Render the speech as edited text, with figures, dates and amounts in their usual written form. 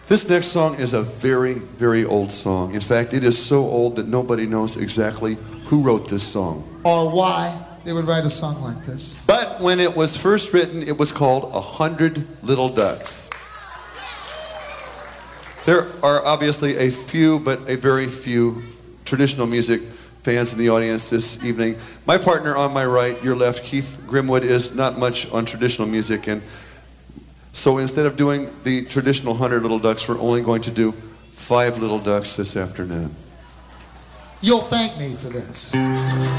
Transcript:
This next song is a very, very old song. In fact, it is so old that nobody knows exactly who wrote this song. Or why they would write a song like this. But when it was first written, it was called 100 Little Ducks. There are obviously a few, but a very few, traditional music fans in the audience this evening. My partner on my right, your left, Keith Grimwood, is not much on traditional music, and so instead of doing the traditional 100 Little Ducks, we're only going to do 5 Little Ducks this afternoon. You'll thank me for this.